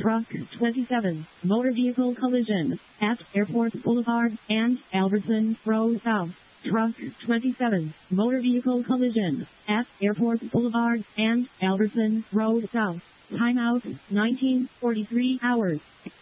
Truck 27, motor vehicle collision, at Airport Boulevard and Albertson Road South. Truck 27, motor vehicle collision, at Airport Boulevard and Albertson Road South. Timeout, 19:43 hours.